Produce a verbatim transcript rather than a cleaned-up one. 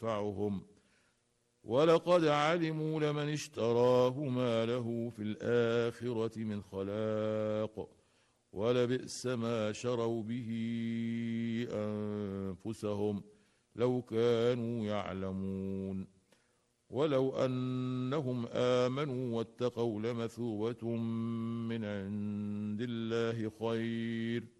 ينفعهم ولقد علموا لمن اشتراه ما له في الآخرة من خلاق ولبئس ما شروا به أنفسهم لو كانوا يعلمون ولو أنهم آمنوا واتقوا لمثوبة من عند الله خير